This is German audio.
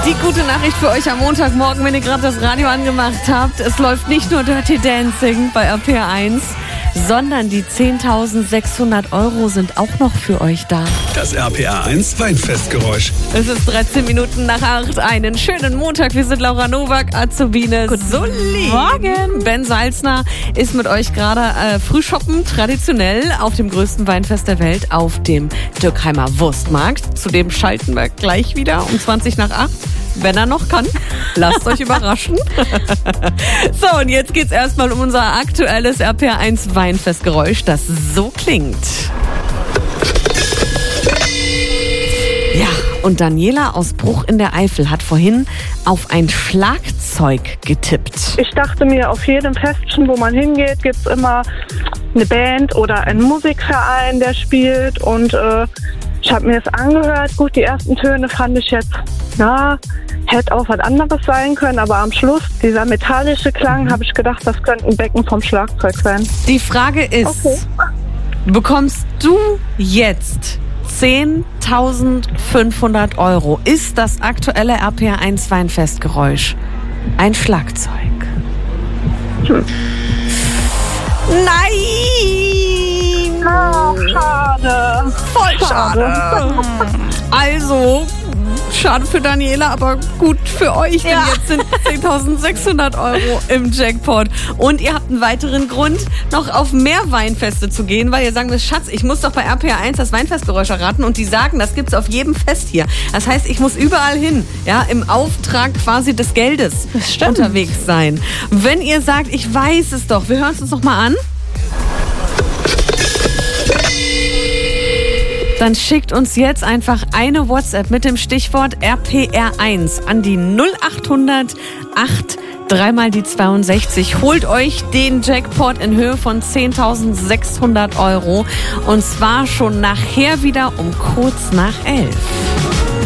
Die gute Nachricht für euch am Montagmorgen, wenn ihr gerade das Radio angemacht habt. Es läuft nicht nur Dirty Dancing bei RPR1, sondern die 10.600 € sind auch noch für euch da. Das RPR1 Weinfestgeräusch. Es ist 13 Minuten nach 8. Einen schönen Montag. Wir sind Laura Nowak, Azubine Sully. Morgen. Ben Salzner ist mit euch gerade frühshoppen, traditionell auf dem größten Weinfest der Welt, auf dem Dürkheimer Wurstmarkt. Zudem schalten wir gleich wieder um 20 nach 8. Wenn er noch kann. Lasst euch überraschen. So, und jetzt geht's erstmal um unser aktuelles RPR1 Weinfestgeräusch, das so klingt. Ja, und Daniela aus Bruch in der Eifel hat vorhin auf ein Schlagzeug getippt. Ich dachte mir, auf jedem Festchen, wo man hingeht, gibt's immer eine Band oder einen Musikverein, der spielt. Und ich habe mir das angehört. Gut, die ersten Töne fand ich jetzt, hätte auch was anderes sein können. Aber am Schluss, dieser metallische Klang, habe ich gedacht, das könnte ein Becken vom Schlagzeug sein. Die Frage ist, bekommst du jetzt 10.500 €? Ist das aktuelle RPR1 Weinfestgeräusch ein Schlagzeug? Nein! Schade. Voll schade. Also, schade für Daniela, aber gut für euch, denn jetzt sind 10.600 € im Jackpot. Und ihr habt einen weiteren Grund, noch auf mehr Weinfeste zu gehen, weil ihr sagen müsst, Schatz, ich muss doch bei RPR1 das Weinfestgeräusch erraten, und die sagen, das gibt's auf jedem Fest hier. Das heißt, ich muss überall hin, im Auftrag quasi des Geldes unterwegs sein. Wenn ihr sagt, ich weiß es doch, wir hören es uns noch mal an. Dann schickt uns jetzt einfach eine WhatsApp mit dem Stichwort RPR1 an die 0800 8 3 die 62. Holt euch den Jackpot in Höhe von 10.600 €. Und zwar schon nachher wieder um kurz nach 11.